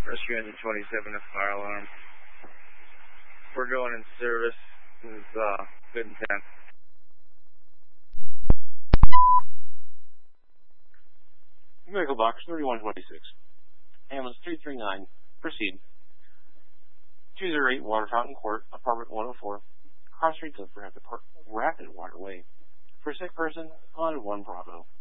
Rescue engine 27, a fire alarm. We're going in service. This is good intent. Medical box 3126. Ambulance 339. Proceed. 208 Water Fountain Court, apartment 104. Cross streets of Rapid Waterway. For sick person on 1 Bravo.